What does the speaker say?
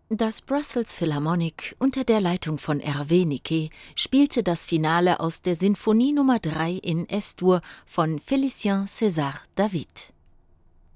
Das Brussels Philharmonic unter der Leitung von Hervé Niquet spielte das Finale aus der Sinfonie Nr. 3 in Es-Dur von Félicien César David.